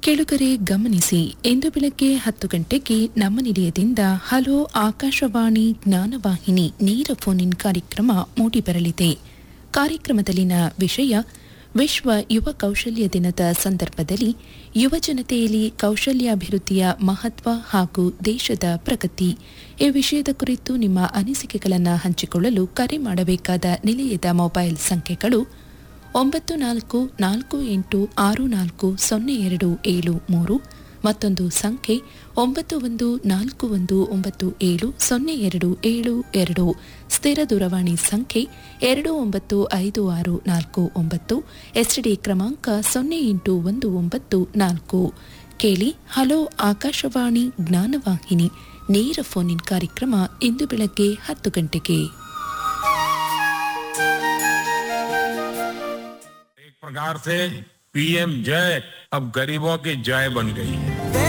ಕೆಳುಗರೆ ಗಮನಿಸಿ, ಇಂದು ಬೆಳಗ್ಗೆ 10 ಗಂಟೆಗೆ ನಮ್ಮ ನಿಲಯದಿಂದ ಹಲೋ ಆಕಾಶವಾಣಿ ಜ್ಞಾನವಾಹಿನಿ ನೇರ ಫೋನ್ ಇನ್ ಕಾರ್ಯಕ್ರಮ ಮೂಡಿಬರಲಿದೆ. ಕಾರ್ಯಕ್ರಮದಲ್ಲಿನ ವಿಷಯ ವಿಶ್ವ ಯುವ ಕೌಶಲ್ಯ ದಿನದ ಸಂದರ್ಭದಲ್ಲಿ ಯುವ ಜನತೆಯಲ್ಲಿ ಕೌಶಲ್ಯಾಭಿವೃದ್ಧಿಯ ಮಹತ್ವ ಹಾಗೂ ದೇಶದ ಪ್ರಗತಿ. ಈ ವಿಷಯದ ಕುರಿತು ನಿಮ್ಮ ಅನಿಸಿಕೆಗಳನ್ನು ಹಂಚಿಕೊಳ್ಳಲು ಕರೆ ಮಾಡಬೇಕಾದ ನಿಲಯದ ಮೊಬೈಲ್ ಸಂಖ್ಯೆಗಳು 9448640273 ಮತ್ತೊಂದು ಸಂಖ್ಯೆ 9141970272, ಸ್ಥಿರ ದೂರವಾಣಿ ಸಂಖ್ಯೆ 295649, ಎಸ್ಟಿಡಿ ಕ್ರಮಾಂಕ 0819. ಕೇಳಿ ಹಲೋ ಆಕಾಶವಾಣಿ ಜ್ಞಾನವಾಹಿನಿ ನೇರ ಫೋನ್ ಇನ್ ಕಾರ್ಯಕ್ರಮ ಇಂದು ಬೆಳಗ್ಗೆ 10 ಗಂಟೆಗೆ. प्रकार से पीएम जय अब गरीबों की जय बन गई है.